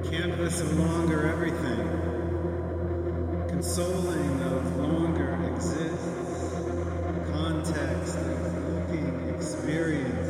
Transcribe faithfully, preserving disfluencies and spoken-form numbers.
Canvas of longer everything. Consoling of longer exists. Context of looking experience.